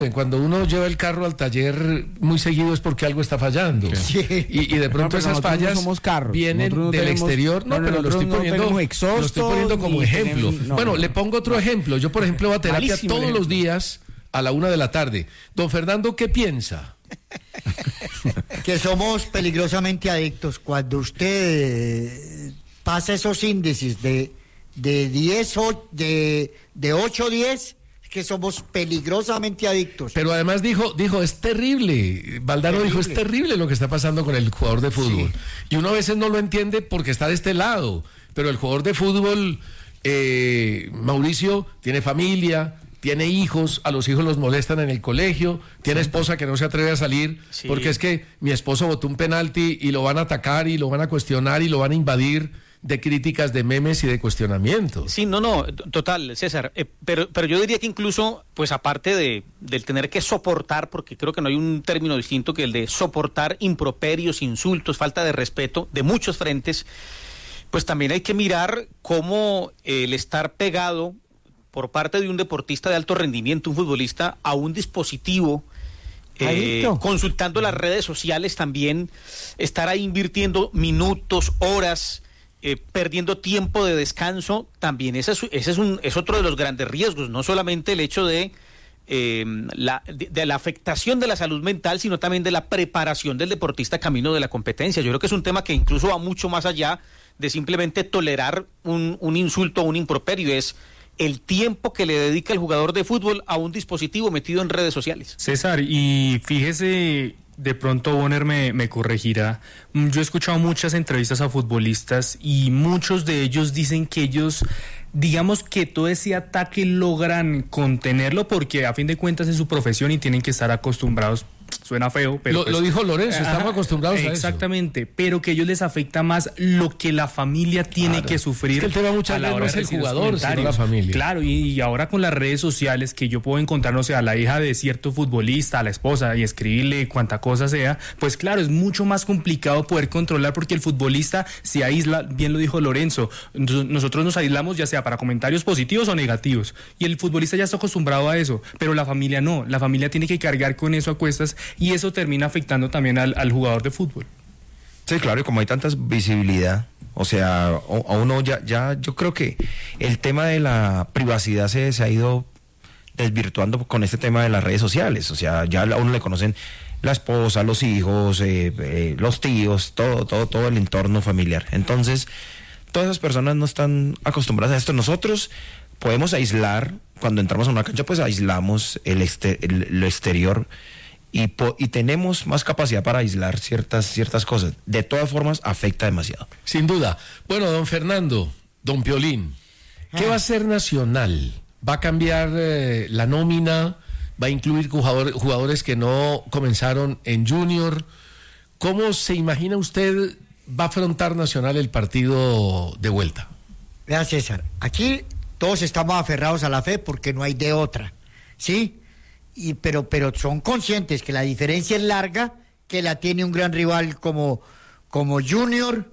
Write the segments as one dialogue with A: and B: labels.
A: Cuando uno lleva el carro al taller muy seguido es porque algo está fallando.
B: Sí.
A: Y de pronto esas fallas vienen del exterior. No, pero lo estoy poniendo como ejemplo. Bueno, le pongo otro ejemplo. Yo, por ejemplo, voy a terapia todos los días a la 1:00 p.m. Don Fernando, ¿qué piensa?
B: Que somos peligrosamente adictos. Cuando usted pasa esos índices de 10 o de 8 o 10, que somos peligrosamente adictos.
A: Pero además dijo, es terrible. Valdano dijo, es terrible lo que está pasando con el jugador de fútbol. Sí. Y uno a veces no lo entiende porque está de este lado. Pero el jugador de fútbol, Mauricio, tiene familia, tiene hijos, a los hijos los molestan en el colegio, tiene esposa que no se atreve a salir, porque es que mi esposo botó un penalti y lo van a atacar y lo van a cuestionar y lo van a invadir de críticas, de memes y de cuestionamientos.
C: Sí, no, total, César, pero yo diría que incluso, pues aparte del tener que soportar, porque creo que no hay un término distinto que el de soportar improperios, insultos, falta de respeto de muchos frentes, pues también hay que mirar cómo el estar pegado por parte de un deportista de alto rendimiento, un futbolista, a un dispositivo, consultando las redes sociales también, estar ahí invirtiendo minutos, horas, perdiendo tiempo de descanso, también ese es otro de los grandes riesgos, no solamente el hecho de la afectación de la salud mental, sino también de la preparación del deportista camino de la competencia. Yo creo que es un tema que incluso va mucho más allá de simplemente tolerar un insulto o un improperio, es el tiempo que le dedica el jugador de fútbol a un dispositivo metido en redes sociales.
D: César, y fíjese, de pronto Bonner me corregirá, yo he escuchado muchas entrevistas a futbolistas y muchos de ellos dicen que ellos, digamos que todo ese ataque logran contenerlo porque a fin de cuentas es su profesión y tienen que estar acostumbrados. Suena feo, pero
A: lo dijo Lorenzo, estamos acostumbrados a eso.
D: Exactamente, pero que a ellos les afecta más lo que la familia tiene que sufrir. Es que
A: el tema muchas veces no es el jugador, sino la familia.
D: Claro, y ahora con las redes sociales que yo puedo encontrar, no sé, a la hija de cierto futbolista, a la esposa, y escribirle cuanta cosa sea, pues claro, es mucho más complicado poder controlar porque el futbolista se aísla, bien lo dijo Lorenzo, nosotros nos aislamos ya sea para comentarios positivos o negativos, y el futbolista ya está acostumbrado a eso, pero la familia no, la familia tiene que cargar con eso a cuestas y eso termina afectando también al jugador de fútbol.
E: Sí, claro, y como hay tanta visibilidad, o sea, a uno ya yo creo que el tema de la privacidad se ha ido desvirtuando con este tema de las redes sociales, o sea, ya a uno le conocen la esposa, los hijos, los tíos, todo el entorno familiar. Entonces, todas esas personas no están acostumbradas a esto. Nosotros podemos aislar, cuando entramos a una cancha, pues aislamos lo exterior, y tenemos más capacidad para aislar ciertas cosas. De todas formas, afecta demasiado.
A: Sin duda. Bueno, don Fernando, don Piolín, ¿qué va a hacer Nacional? ¿Va a cambiar la nómina? ¿Va a incluir jugadores que no comenzaron en Junior? ¿Cómo se imagina usted va a afrontar Nacional el partido de vuelta?
B: Vea, César, aquí todos estamos aferrados a la fe porque no hay de otra, ¿sí? Pero son conscientes que la diferencia es larga, que la tiene un gran rival como Junior,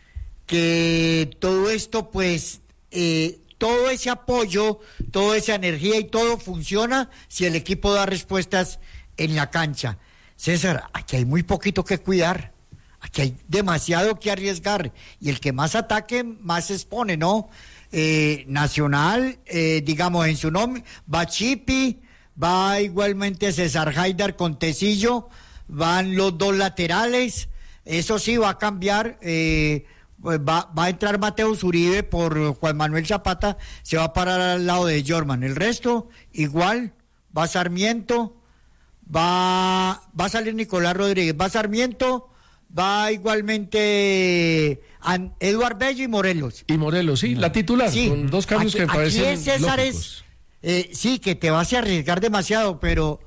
B: que todo esto pues todo ese apoyo, toda esa energía y todo funciona si el equipo da respuestas en la cancha. César, aquí hay muy poquito que cuidar, aquí hay demasiado que arriesgar y el que más ataque más se expone, ¿no? Nacional, digamos en su nombre, va Chipi, va igualmente César Haidar con Tecillo, van los dos laterales, eso sí va a cambiar, pues va a entrar Mateus Uribe por Juan Manuel Zapata, se va a parar al lado de Jorman, el resto igual, va Sarmiento, va a salir Nicolás Rodríguez, va Sarmiento, va igualmente Eduard Bello y Morelos.
A: Y Morelos, sí, la titular, sí, con dos cambios que me parecen
B: aquí César
A: lógicos.
B: Sí, que te vas a arriesgar demasiado, pero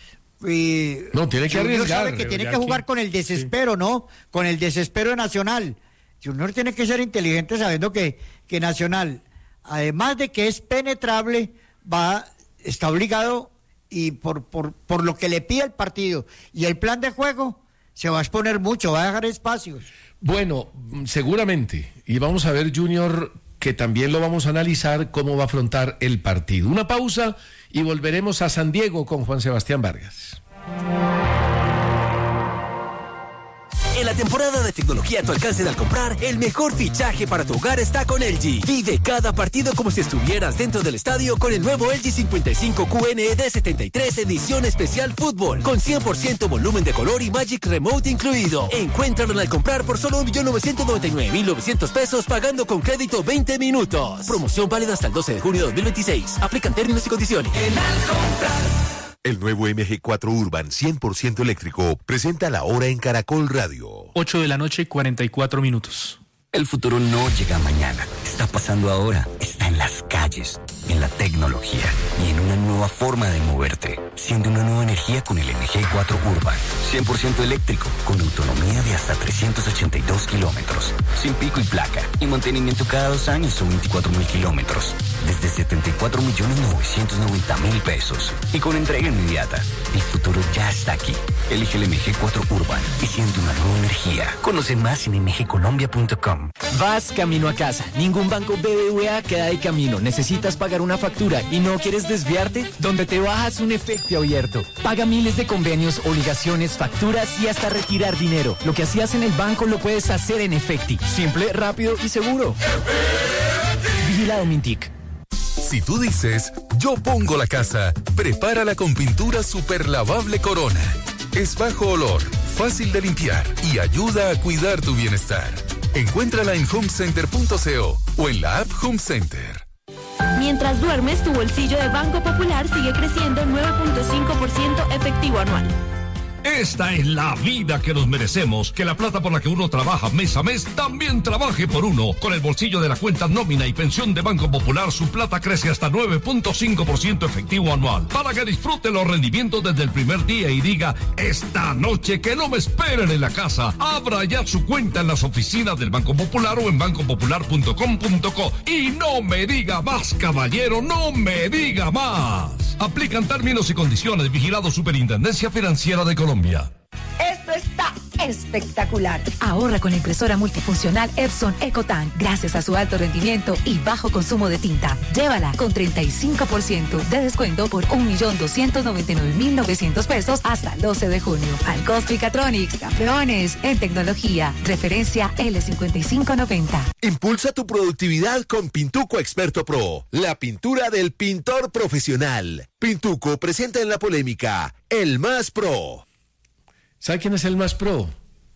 A: no, tiene que arriesgar.
B: Sabe que tiene que jugar con el desespero, sí. ¿No? Con el desespero de Nacional. Junior tiene que ser inteligente sabiendo que Nacional, además de que es penetrable, está obligado y por lo que le pide el partido y el plan de juego, se va a exponer mucho, va a dejar espacios.
A: Bueno, seguramente, y vamos a ver Junior que también lo vamos a analizar, cómo va a afrontar el partido. Una pausa y volveremos a San Diego con Juan Sebastián Vargas.
F: En la temporada de tecnología a tu alcance al comprar, el mejor fichaje para tu hogar está con LG. Vive cada partido como si estuvieras dentro del estadio con el nuevo LG 55 QNED 73 edición especial fútbol, con 100% volumen de color y Magic Remote incluido. Encuéntralo al comprar por solo 1.999.900 pesos pagando con crédito 20 minutos. Promoción válida hasta el 12 de junio de 2026. Aplican términos y condiciones.
G: El nuevo MG4 Urban 100% eléctrico presenta la hora en Caracol Radio.
D: 8 de la noche, 44 minutos.
H: El futuro no llega mañana, está pasando ahora, está en las calles, en la tecnología y en una nueva forma de moverte, siendo una nueva energía con el MG4 Urban, 100% eléctrico, con autonomía de hasta 382 kilómetros, sin pico y placa, y mantenimiento cada 2 años o 24.000 kilómetros, desde 74.990.000 pesos, y con entrega inmediata. El futuro ya está aquí. Elige el MG4 Urban y siente una nueva energía. Conoce más en mgcolombia.com.
I: Vas camino a casa. Ningún banco BBVA queda de camino. ¿Necesitas pagar una factura y no quieres desviarte? Donde te bajas un efecto abierto. Paga miles de convenios, obligaciones, facturas y hasta retirar dinero. Lo que hacías en el banco lo puedes hacer en Efecti. Simple, rápido y seguro. Vigilado Mintic.
J: Si tú dices, yo pongo la casa, prepárala con pintura super lavable Corona. Es bajo olor, fácil de limpiar y ayuda a cuidar tu bienestar. Encuéntrala en homecenter.co o en la app Home Center.
K: Mientras duermes, tu bolsillo de Banco Popular sigue creciendo 9.5% efectivo anual.
L: Esta es la vida que nos merecemos, que la plata por la que uno trabaja mes a mes también trabaje por uno. Con el bolsillo de la cuenta nómina y pensión de Banco Popular, su plata crece hasta 9.5% efectivo anual. Para que disfrute los rendimientos desde el primer día y diga, esta noche que no me esperen en la casa. Abra ya su cuenta en las oficinas del Banco Popular o en bancopopular.com.co. Y no me diga más, caballero, no me diga más. Aplican términos y condiciones. Vigilado Superintendencia Financiera de Colombia.
M: Esto está espectacular.
N: Ahorra con la impresora multifuncional Epson EcoTank gracias a su alto rendimiento y bajo consumo de tinta. Llévala con 35% de descuento por 1.299.900 pesos hasta el 12 de junio. Alcos Picatronics, campeones en tecnología. Referencia L5590.
G: Impulsa tu productividad con Pintuco Experto Pro, la pintura del pintor profesional. Pintuco presenta en la polémica el más pro.
A: ¿Sabe quién es el más pro?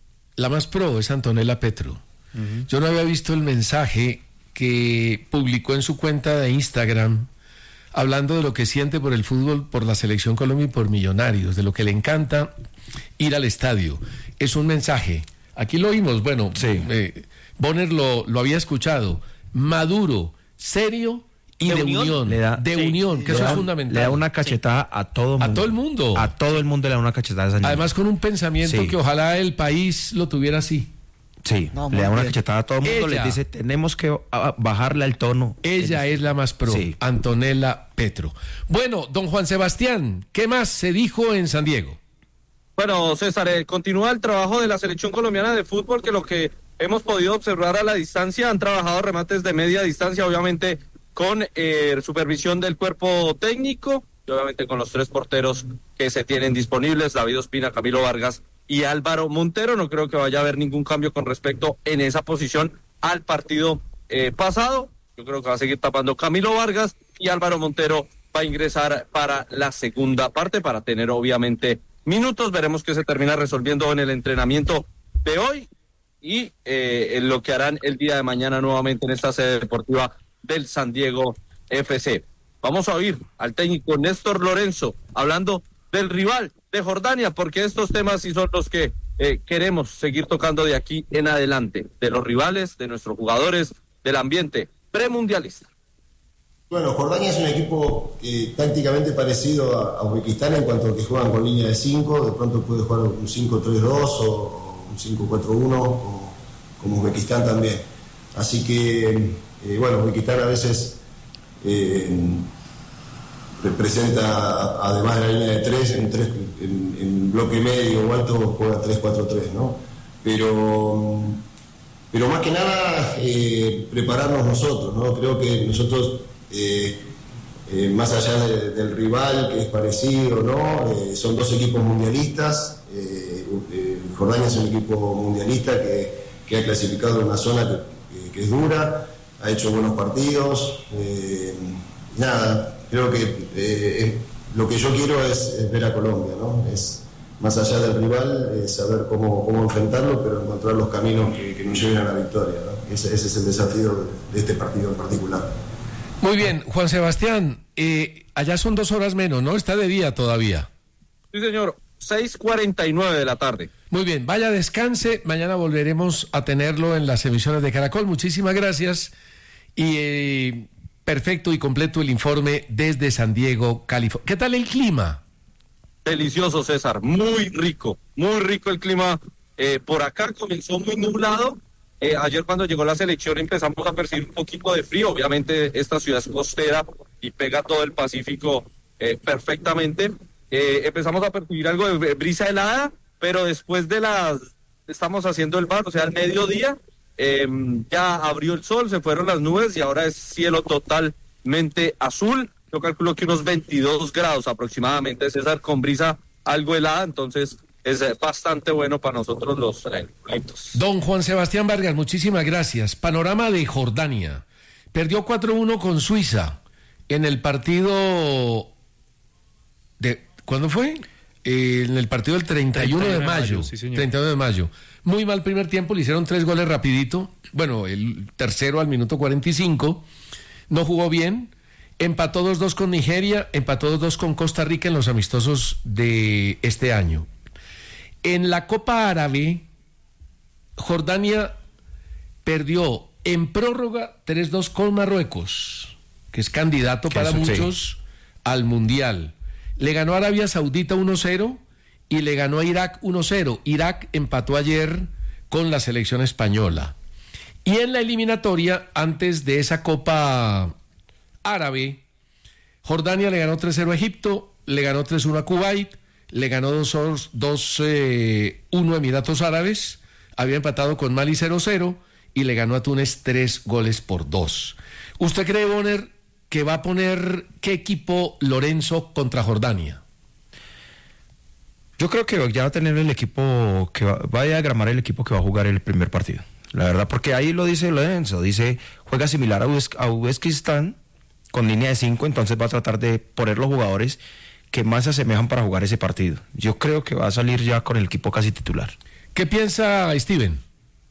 A: La más pro es Antonella Petro. Yo no había visto el mensaje que publicó en su cuenta de Instagram hablando de lo que siente por el fútbol, por la Selección Colombia y por Millonarios, de lo que le encanta ir al estadio. Es un mensaje. Aquí lo oímos, bueno, sí. Bonner lo había escuchado. Maduro, serio y de unión, que eso es fundamental.
E: Le da una cachetada a todo el mundo.
A: A todo el mundo.
E: A todo el mundo le da una cachetada a esa niña.
A: Además con un pensamiento que ojalá el país lo tuviera así.
E: Sí, no, le da una cachetada a todo el mundo, le dice, tenemos que bajarle al tono.
A: Ella es la más pro, sí. Antonella Petro. Bueno, don Juan Sebastián, ¿qué más se dijo en San Diego?
O: Bueno, César, continúa el trabajo de la Selección Colombiana de Fútbol, que lo que hemos podido observar a la distancia, han trabajado remates de media distancia, obviamente con supervisión del cuerpo técnico y obviamente con los 3 porteros que se tienen disponibles, David Ospina, Camilo Vargas y Álvaro Montero. No creo que vaya a haber ningún cambio con respecto en esa posición al partido pasado. Yo creo que va a seguir tapando Camilo Vargas y Álvaro Montero va a ingresar para la segunda parte para tener obviamente minutos. Veremos qué se termina resolviendo en el entrenamiento de hoy y lo que harán el día de mañana nuevamente en esta sede deportiva del San Diego FC. Vamos a oír al técnico Néstor Lorenzo hablando del rival de Jordania, porque estos temas sí son los que queremos seguir tocando de aquí en adelante, de los rivales, de nuestros jugadores, del ambiente premundialista.
P: Bueno, Jordania es un equipo tácticamente parecido a Uzbekistán en cuanto a que juegan con línea de 5, de pronto puede jugar un 5-3-2 o un 5-4-1 como Uzbekistán también. Así que, bueno, Uzbekistán a veces representa, además de la línea de 3, en bloque medio o alto juega 3-4-3, ¿no? Pero pero más que nada prepararnos nosotros, ¿no? Creo que nosotros, más allá del rival, que es parecido, ¿no? Son dos equipos mundialistas. Jordania es un equipo mundialista que ha clasificado en una zona que es dura, ha hecho buenos partidos. Nada, creo que lo que yo quiero es ver a Colombia, ¿no? Es más allá del rival, saber cómo enfrentarlo, pero encontrar los caminos que nos lleven a la victoria, ¿no? Ese es el desafío de este partido en particular.
A: Muy bien, Juan Sebastián, allá son 2 horas menos, ¿no? Está de día todavía.
O: Sí, señor, 6:49 de la tarde.
A: Muy bien, vaya, descanse, mañana volveremos a tenerlo en las emisiones de Caracol. Muchísimas gracias y perfecto y completo el informe desde San Diego, California. ¿Qué tal el clima?
O: Delicioso, César, muy rico el clima. Por acá comenzó muy nublado. Ayer cuando llegó la selección empezamos a percibir un poquito de frío. Obviamente esta ciudad es costera y pega todo el Pacífico perfectamente. Empezamos a percibir algo de brisa helada, pero después estamos haciendo el bar, o sea, al mediodía, ya abrió el sol, se fueron las nubes y ahora es cielo totalmente azul. Yo calculo que unos 22 grados aproximadamente, César, con brisa algo helada, entonces es bastante bueno para nosotros los proyectos.
A: Don Juan Sebastián Vargas, muchísimas gracias. Panorama de Jordania. Perdió 4-1 con Suiza en el partido de... ¿Cuándo fue? En el partido del 31 de mayo. Sí, 31 de mayo. Muy mal primer tiempo, le hicieron 3 goles rapidito. Bueno, el tercero al minuto 45. No jugó bien. Empató 2-2 con Nigeria, empató 2-2 con Costa Rica en los amistosos de este año. En la Copa Árabe, Jordania perdió en prórroga 3-2 con Marruecos, que es candidato para muchos al Mundial. Le ganó a Arabia Saudita 1-0 y le ganó a Irak 1-0. Irak empató ayer con la selección española. Y en la eliminatoria, antes de esa Copa Árabe, Jordania le ganó 3-0 a Egipto, le ganó 3-1 a Kuwait, le ganó 2-1 a Emiratos Árabes, había empatado con Mali 0-0 y le ganó a Túnez 3-2. ¿Usted cree, Bonner, que va a poner qué equipo Lorenzo contra Jordania?
E: Yo creo que ya va a tener el equipo que va a diagramar el equipo que va a jugar el primer partido. La verdad, porque ahí lo dice Lorenzo, dice, juega similar a Uzbekistán con línea de 5, entonces va a tratar de poner los jugadores que más se asemejan para jugar ese partido. Yo creo que va a salir ya con el equipo casi titular.
A: ¿Qué piensa Steven?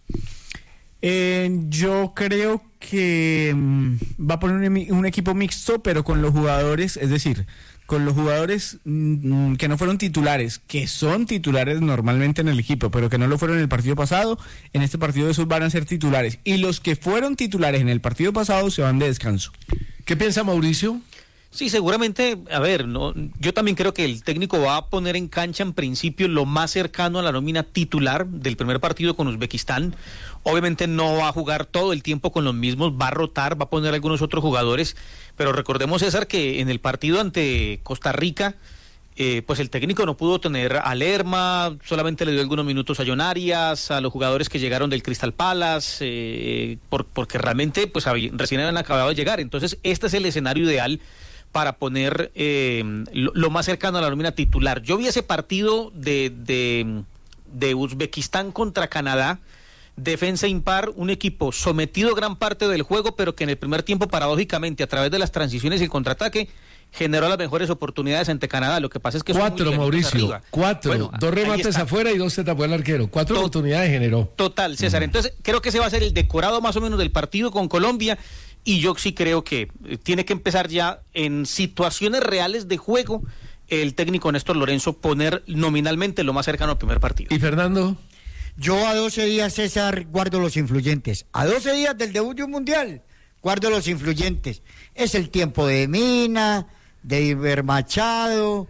D: Yo creo que va a poner un equipo mixto, pero con los jugadores, es decir, con los jugadores que no fueron titulares, que son titulares normalmente en el equipo, pero que no lo fueron en el partido pasado. En este partido esos van a ser titulares. Y los que fueron titulares en el partido pasado se van de descanso.
A: ¿Qué piensa Mauricio?
C: Sí, seguramente, a ver, yo también creo que el técnico va a poner en cancha en principio lo más cercano a la nómina titular del primer partido con Uzbekistán. Obviamente no va a jugar todo el tiempo con los mismos, va a rotar, va a poner algunos otros jugadores, pero recordemos, César, que en el partido ante Costa Rica, pues el técnico no pudo tener a Lerma, solamente le dio algunos minutos a John Arias, a los jugadores que llegaron del Crystal Palace, porque realmente pues recién habían acabado de llegar. Entonces este es el escenario ideal para poner lo más cercano a la nómina titular. Yo vi ese partido de Uzbekistán contra Canadá, defensa impar, un equipo sometido gran parte del juego, pero que en el primer tiempo, paradójicamente, a través de las transiciones y el contraataque, generó las mejores oportunidades ante Canadá. Lo que pasa es que
A: 4, Mauricio, 4, bueno, 2 remates afuera y 2 se tapó el arquero, 4 oportunidades generó.
C: Total, César. Entonces creo que ese va a ser el decorado más o menos del partido con Colombia, y yo sí creo que tiene que empezar ya en situaciones reales de juego el técnico Néstor Lorenzo poner nominalmente lo más cercano al primer partido.
A: ¿Y Fernando?
B: Yo a 12 días, César, guardo los influyentes. A 12 días del debut de un mundial, guardo los influyentes. Es el tiempo de Mina, de Iber Machado,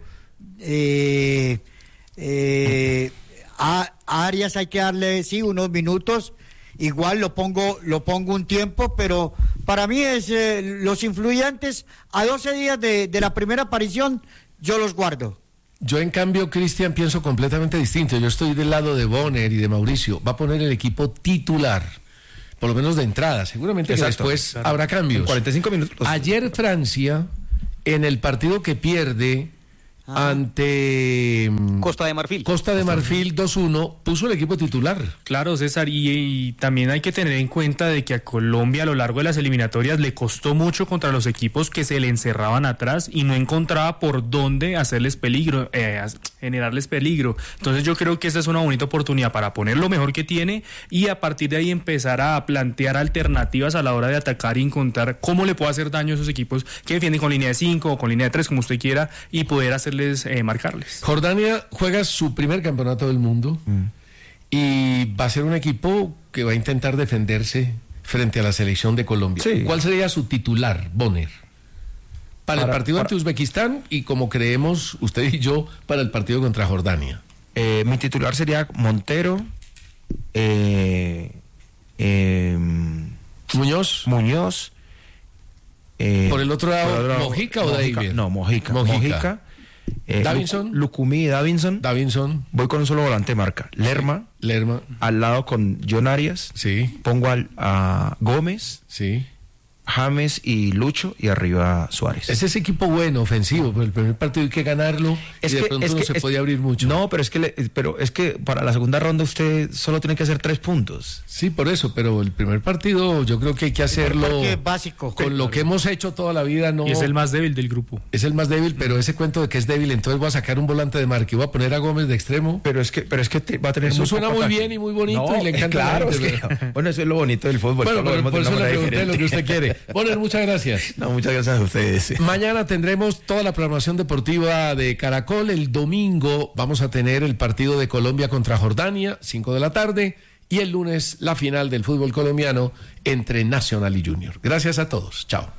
B: a Arias hay que darle, sí, unos minutos. Igual lo pongo un tiempo, pero para mí es los influyentes a 12 días de la primera aparición, yo los guardo.
A: Yo, en cambio, Cristian, pienso completamente distinto. Yo estoy del lado de Bonner y de Mauricio. Va a poner el equipo titular. por lo menos de entrada. Seguramente que después habrá cambios.
E: En 45 minutos.
A: Ayer Francia, en el partido que pierde ante
C: Costa de Marfil
A: 2-1, puso el equipo titular.
D: Claro, César, y también hay que tener en cuenta de que a Colombia a lo largo de las eliminatorias le costó mucho contra los equipos que se le encerraban atrás y no encontraba por dónde hacerles peligro, generarles peligro. Entonces yo creo que esta es una bonita oportunidad para poner lo mejor que tiene y a partir de ahí empezar a plantear alternativas a la hora de atacar y encontrar cómo le puede hacer daño a esos equipos que defienden con línea de 5 o con línea de 3, como usted quiera, y poder hacerles marcarles.
A: Jordania juega su primer campeonato del mundo y va a ser un equipo que va a intentar defenderse frente a la selección de Colombia.
E: Sí.
A: ¿Cuál sería su titular, Bonner? Para el partido ante Uzbekistán y, como creemos usted y yo, para el partido contra Jordania.
E: Mi titular sería Montero,
A: Muñoz. Por el otro lado, ¿Mojica o David?
E: No, Mojica.
A: Davinson.
E: Lucumí y Davinson. Voy con un solo volante de marca. Lerma. Al lado con John Arias.
A: Sí.
E: Pongo a Gómez.
A: Sí.
E: James y Lucho y arriba Suárez.
A: Es ese equipo bueno, ofensivo, pero el primer partido hay que ganarlo y de pronto no se podía abrir mucho.
E: No, pero es que para la segunda ronda usted solo tiene que hacer 3 puntos.
A: Sí, por eso, pero el primer partido yo creo que hay que hacerlo
B: básico.
A: Con lo que hemos hecho toda la vida. No.
D: Y es el más débil del grupo.
A: Es el más débil, pero ese cuento de que es débil, entonces voy a sacar un volante de marca y voy a poner a Gómez de extremo.
E: Pero es que va a tener
A: eso suena muy bien y muy bonito y le encanta.
E: Claro, bueno, eso es lo bonito del fútbol.
A: Bueno, pero por eso le pregunté lo que usted quiere. Bonner, muchas gracias.
E: No, muchas gracias a ustedes.
A: Mañana tendremos toda la programación deportiva de Caracol. El domingo vamos a tener el partido de Colombia contra Jordania, 5 de la tarde, y el lunes la final del fútbol colombiano entre Nacional y Junior. Gracias a todos. Chao.